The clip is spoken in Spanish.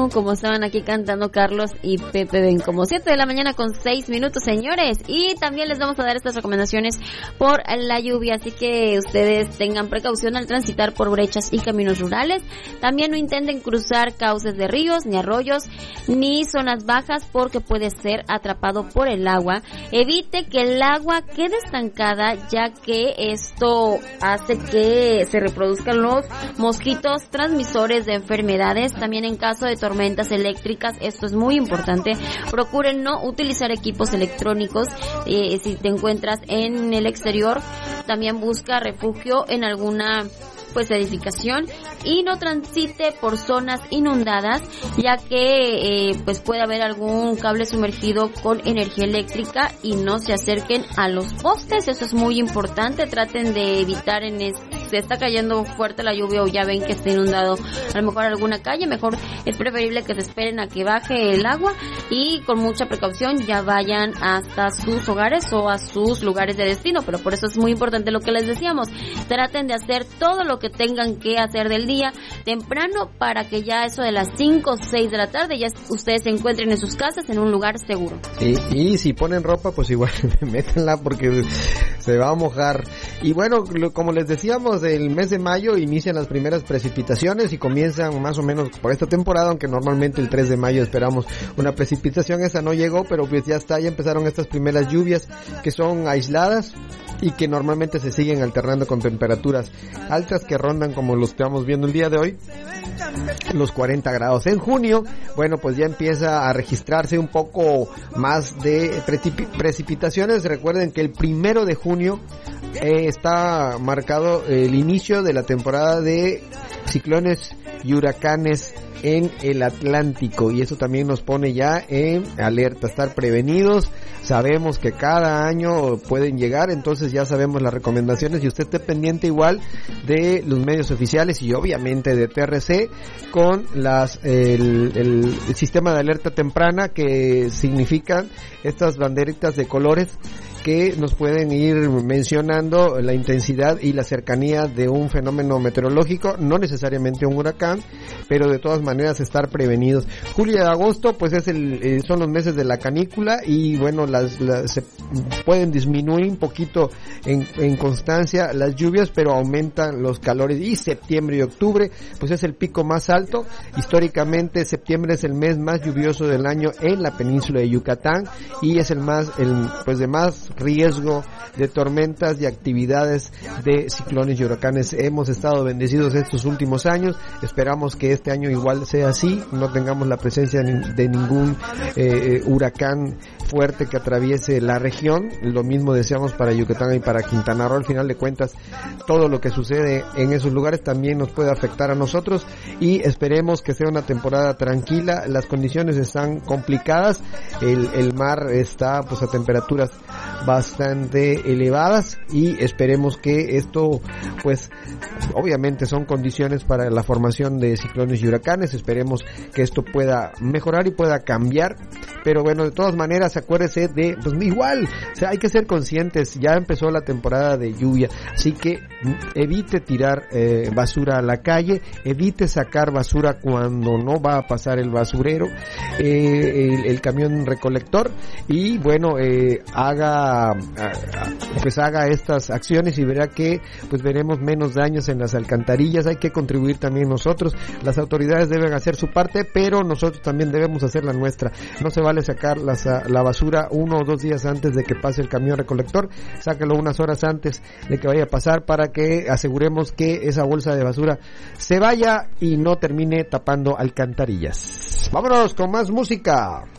como estaban aquí cantando Carlos y Pepe Ben, como 7 de la mañana con 6 minutos, señores. Y también les vamos a dar estas recomendaciones por la lluvia, así que ustedes tengan precaución al transitar por brechas y caminos rurales. También no intenten cruzar cauces de ríos, ni arroyos, ni zonas bajas, porque puede ser atrapado por el agua. Evite que el agua quede estancada, ya que esto hace que se reproduzcan los mosquitos transmisores de enfermedades. También en caso de tormentas eléctricas, esto es muy importante, procuren no utilizar equipos electrónicos. Si te encuentras en el exterior, también busca refugio en alguna edificación, y no transite por zonas inundadas, ya que pues puede haber algún cable sumergido con energía eléctrica, y no se acerquen a los postes. Eso es muy importante. Traten de evitar se está cayendo fuerte la lluvia o ya ven que está inundado a lo mejor alguna calle, mejor es preferible que se esperen a que baje el agua y con mucha precaución ya vayan hasta sus hogares o a sus lugares de destino. Pero por eso es muy importante lo que les decíamos, traten de hacer todo lo que tengan que hacer del día temprano, para que ya eso de las 5 o 6 de la tarde ya ustedes se encuentren en sus casas en un lugar seguro. Y si ponen ropa, pues igual métanla porque se va a mojar. Y bueno, como les decíamos, el mes de mayo inician las primeras precipitaciones y comienzan más o menos por esta temporada, aunque normalmente el 3 de mayo esperamos una precipitación. Esa no llegó, pero pues ya empezaron estas primeras lluvias que son aisladas y que normalmente se siguen alternando con temperaturas altas que rondan, como lo estamos viendo el día de hoy, los 40 grados. En junio, bueno, pues ya empieza a registrarse un poco más de precipitaciones. Recuerden que el 1 de junio está marcado el inicio de la temporada de ciclones y huracanes en el Atlántico, y eso también nos pone ya en alerta, estar prevenidos. Sabemos que cada año pueden llegar, entonces ya sabemos las recomendaciones, y usted esté pendiente igual de los medios oficiales y obviamente de TRC con el sistema de alerta temprana, que significan estas banderitas de colores que nos pueden ir mencionando la intensidad y la cercanía de un fenómeno meteorológico, no necesariamente un huracán, pero de todas maneras estar prevenidos. Julio y agosto pues son los meses de la canícula, y bueno, se pueden disminuir un poquito en constancia las lluvias, pero aumentan los calores, y septiembre y octubre pues es el pico más alto. Históricamente septiembre es el mes más lluvioso del año en la península de Yucatán, y es el de más riesgo de tormentas y actividades de ciclones y huracanes. Hemos estado bendecidos estos últimos años, esperamos que este año igual sea así, no tengamos la presencia de ningún huracán fuerte que atraviese la región. Lo mismo deseamos para Yucatán y para Quintana Roo. Al final de cuentas, todo lo que sucede en esos lugares también nos puede afectar a nosotros, y esperemos que sea una temporada tranquila. Las condiciones están complicadas, el mar está pues a temperaturas bastante elevadas, y esperemos que esto pues obviamente son condiciones para la formación de ciclones y huracanes. Esperemos que esto pueda mejorar y pueda cambiar, pero bueno, de todas maneras acuérdese de pues igual, o sea, hay que ser conscientes, ya empezó la temporada de lluvia, así que evite tirar basura a la calle, evite sacar basura cuando no va a pasar el basurero, el camión recolector, y bueno, haga estas acciones y verá que pues veremos menos daños en las alcantarillas. Hay que contribuir también nosotros, las autoridades deben hacer su parte, pero nosotros también debemos hacer la nuestra. No se vale sacar la basura 1 o 2 días antes de que pase el camión recolector, sáquelo unas horas antes de que vaya a pasar, para que aseguremos que esa bolsa de basura se vaya y no termine tapando alcantarillas. Vámonos con más música.